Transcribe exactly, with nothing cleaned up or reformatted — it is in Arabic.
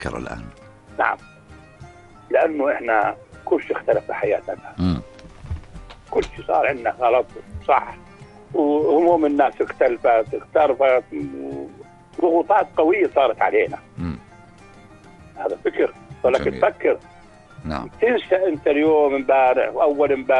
تفكر الآن؟ نعم، لأنه إحنا كل شيء اختلف في حياتنا. مم. كل شيء صار عندنا غلط صح، وهموم الناس اختلفت اختلفت ضغوطات قوية صارت علينا. مم. هذا فكر، ولكن جميل. تفكر. نعم. تنسى أنت اليوم امبارح وأول امبارح